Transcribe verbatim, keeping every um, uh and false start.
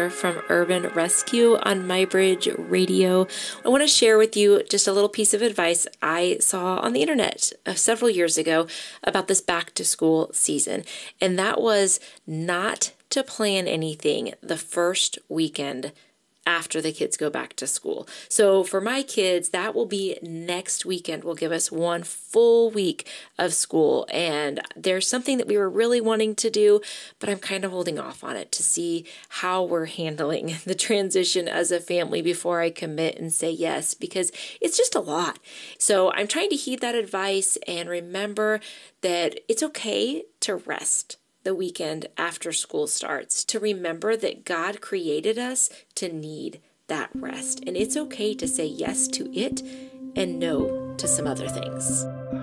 Taylor from Urban Rescue on MyBridge Radio. I want to share with you just a little piece of advice I saw on the internet uh, several years ago about this back to school season. And that was not to plan anything the first weekend after the kids go back to school. So for my kids, that will be next weekend. Will give us one full week of school. And there's something that we were really wanting to do, but I'm kind of holding off on it to see how we're handling the transition as a family before I commit and say yes, because it's just a lot. So I'm trying to heed that advice and remember that it's okay to rest the weekend after school starts, to remember that God created us to need that rest. And it's okay to say yes to it and no to some other things.